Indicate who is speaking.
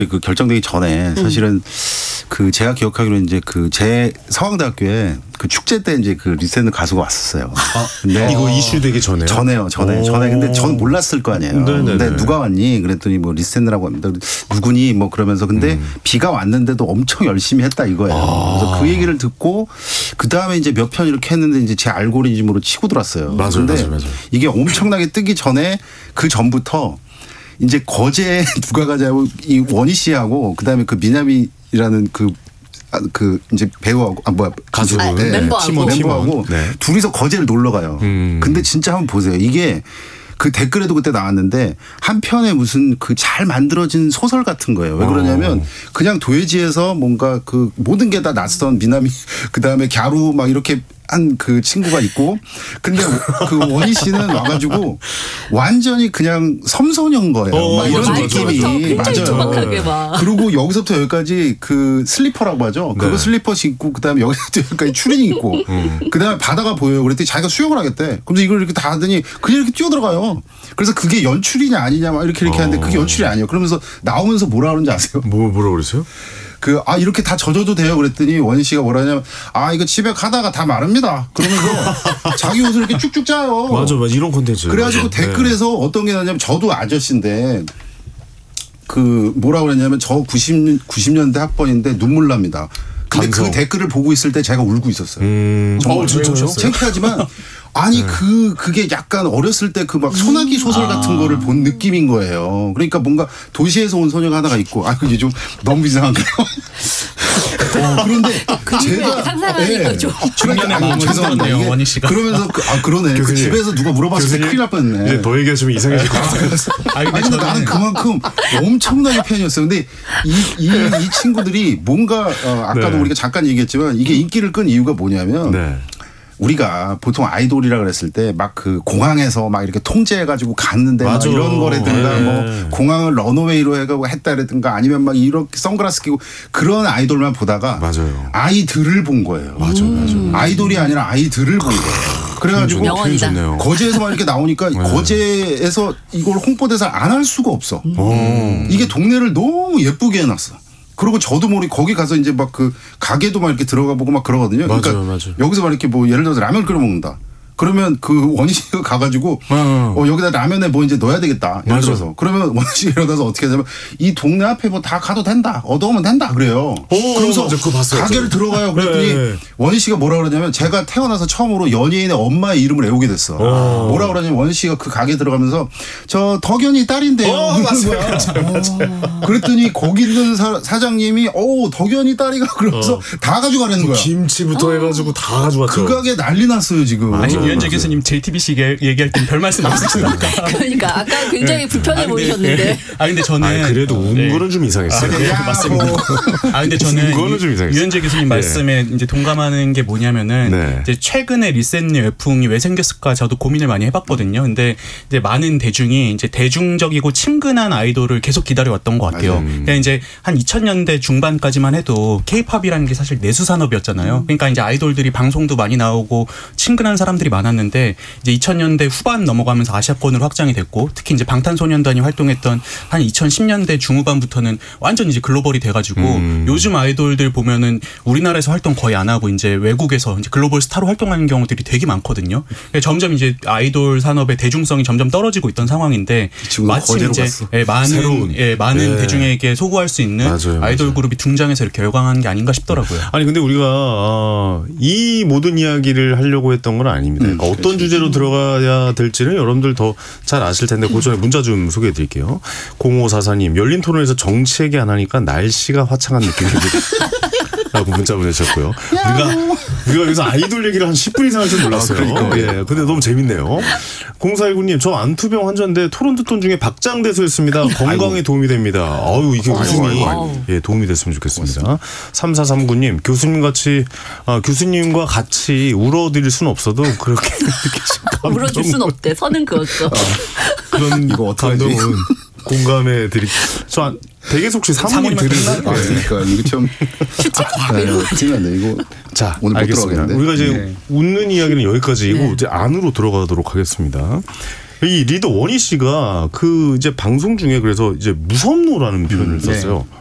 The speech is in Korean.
Speaker 1: 그 결정되기 전에 사실은 그 제가 기억하기로는 이제 그 제 서강대학교에 그 축제 때 이제 그 리센 가수가 왔었어요.
Speaker 2: 근데 이거 이슈 되기 전에요?
Speaker 1: 전에. 근데 전 몰랐을 거 아니에요.
Speaker 2: 네네네.
Speaker 1: 근데 누가 왔니? 그랬더니 뭐 리센이라고 합니다. 누구니? 뭐 그러면서 근데 비가 왔는데도 엄청 열심히 했다 이거예요. 그래서 그 얘기를 듣고 그 다음에 이제 몇 편 이렇게 했는데 이제 제 알고리즘으로 치고 들어왔어요.
Speaker 2: 맞아요.
Speaker 1: 이게 엄청나게 뜨기 전에 그 전부터 이제 거제에 누가 가자고 이 원희 씨하고 그다음에 그 미나미라는 그 이제 배우하고 가수 멤버하고
Speaker 2: 네.
Speaker 1: 둘이서 거제를 놀러 가요. 근데 진짜 한번 보세요. 이게 그 댓글에도 그때 나왔는데 한편에 무슨 그 잘 만들어진 소설 같은 거예요. 왜 그러냐면 그냥 도예지에서 뭔가 그 모든 게 다 낯선 미나미 그다음에 갸루 막 이렇게 한 그 친구가 있고 근데 그 원희 씨는 와가지고 완전히 그냥 섬소년 거예요. 막 이런 느낌이 맞아요. 그리고 여기서부터 여기까지 그 슬리퍼라고 하죠. 그거 슬리퍼 신고 그다음에 여기서부터 여기까지 추리닝 입고 그다음에 바다가 보여요. 그랬더니 자기가 수영을 하겠대. 그래서 이걸 이렇게 다 하더니 그냥 이렇게 뛰어들어가요. 그래서 그게 연출이냐 아니냐 막 이렇게 하는데 그게 연출이 아니에요. 그러면서 나오면서 뭐라 그러는지 아세요?
Speaker 2: 뭐라고 그랬어요?
Speaker 1: 이렇게 다 젖어도 돼요? 그랬더니 원희 씨가 뭐라냐면 이거 집에 가다가 다 마릅니다. 그러면서 자기 옷을 이렇게 쭉쭉 짜요.
Speaker 2: 맞아. 이런 콘텐츠.
Speaker 1: 그래가지고 댓글에서 어떤 게 나냐면 저도 아저씨인데 그 뭐라고 그랬냐면 저 90년대 학번인데 눈물 납니다. 근데 그 댓글을 보고 있을 때 제가 울고 있었어요.
Speaker 2: 정말 진짜요?
Speaker 1: 창피하지만 그게 약간 어렸을 때 그 막 소나기 소설 같은 거를 본 느낌인 거예요. 그러니까 뭔가 도시에서 온 소녀가 하나가 있고 그게 좀 너무 이상한가요? 그런데 제가
Speaker 3: 상상하니까 좀
Speaker 4: 중년의 마음을
Speaker 1: 죄송합니다.
Speaker 4: 원희 씨가
Speaker 1: 그러면서 그러네. 그 집에서 누가 물어봤을 때 큰일 날 뻔했네.
Speaker 2: 이제 더 얘기하시면 이상해질 것 같아요.
Speaker 1: 근데 나는 그만큼 엄청나게 팬이었어요. 근데 이 친구들이 뭔가 아까도 우리가 잠깐 얘기했지만 이게 인기를 끈 이유가 뭐냐면 우리가 보통 아이돌이라 그랬을 때 막 그 공항에서 막 이렇게 통제해가지고 갔는데 막 이런 거라든가 뭐 공항을 런어웨이로 해가고 했다라든가 아니면 막 이렇게 선글라스 끼고 그런 아이돌만 보다가 아이들을 본 거예요. 아이돌이 아니라 아이들을 본 거예요. 그래가지고 거제에서 막 이렇게 나오니까 거제에서 이걸 홍보대사를 안 할 수가 없어. 이게 동네를 너무 예쁘게 해놨어. 그리고 저도 모르게 거기 가서 이제 막 그 가게도 막 이렇게 들어가 보고 막 그러거든요. 그러니까 여기서 막 이렇게 뭐 예를 들어서 라면 끓여 먹는다. 그러면 그 원희 씨가 가가지고 여기다 라면에 뭐 이제 넣어야 되겠다. 예를 들어서. 그러면 원희 씨가 일어나서 어떻게 하냐면 이 동네 앞에 뭐 다 가도 된다. 얻어오면 된다. 그래요. 그러면서 가게를 들어가요. 그랬더니 원희 씨가 뭐라 그러냐면 제가 태어나서 처음으로 연예인의 엄마의 이름을 외우게 됐어. 뭐라 그러냐면 원희 씨가 그 가게 들어가면서 저 덕연이 딸인데요. 그랬더니 거기 있는 사장님이 덕연이 딸이가 그러면서 다 가져가라는 거야.
Speaker 2: 김치부터 해가지고 다 가져왔죠.
Speaker 1: 그 가게 난리 났어요 지금.
Speaker 4: 유현재 교수님 JTBC 얘기할 땐 별 말씀 없으시니까.
Speaker 3: 그러니까 아까 굉장히 불편해 보이셨는데.
Speaker 4: 근데 저는
Speaker 2: 그래도 운거는 좀 이상했어요.
Speaker 4: 맞습니다. 근데 저는 유현재 교수님 말씀에 이제 동감하는 게 뭐냐면은 이제 최근에 리센 열풍이 왜 생겼을까 저도 고민을 많이 해봤거든요. 근데 이제 많은 대중이 이제 대중적이고 친근한 아이돌을 계속 기다려왔던 것 같아요. 그러니까 이제 한 2000년대 중반까지만 해도 K-팝이라는 게 사실 내수 산업이었잖아요. 그러니까 이제 아이돌들이 방송도 많이 나오고 친근한 사람들이 많았는데 이제 2000년대 후반 넘어가면서 아시아권으로 확장이 됐고 특히 이제 방탄소년단이 활동했던 한 2010년대 중후반부터는 완전 이제 글로벌이 돼가지고 요즘 아이돌들 보면은 우리나라에서 활동 거의 안 하고 이제 외국에서 이제 글로벌 스타로 활동하는 경우들이 되게 많거든요. 점점 이제 아이돌 산업의 대중성이 점점 떨어지고 있던 상황인데 마침 이제 많은 대중에게 소구할 수 있는 아이돌 그룹이 등장해서 이렇게 열광한 게 아닌가 싶더라고요.
Speaker 2: 아니 근데 우리가 이 모든 이야기를 하려고 했던 건 아닙니다. 그러니까 어떤 주제로 들어가야 될지는 여러분들 더 잘 아실 텐데 그 전에 문자 좀 소개해 드릴게요. 0544님 열린 토론에서 정치 얘기 안 하니까 날씨가 화창한 느낌이 라고 문자 보내셨고요. 우리가 여기서 아이돌 얘기를 한 10분 이상 할 줄 몰랐어요. 근데 너무 재밌네요. 0419님 저 안투병 환자인데 토론 듣던 중에 박장대소였습니다. 건강에 도움이 됩니다. 이게 웃음이 도움이 됐으면 좋겠습니다. 3439님 교수님과 같이 울어드릴 수는 없어도 그렇게
Speaker 3: 울어줄 수는 없대. 선은 그었어.
Speaker 2: 그런 감동은 공감해 드릴게요. 저 대계속 씨 사모님 들으세요?
Speaker 1: 그러니까 이거 좀 큰일났네 이거.
Speaker 2: 자,
Speaker 1: 오늘
Speaker 2: 알겠습니다. 우리가 이제 웃는 이야기는 여기까지이고 이제 안으로 들어가도록 하겠습니다. 이 리더 원희 씨가 그 이제 방송 중에 그래서 이제 무섭노라는 표현을 썼어요.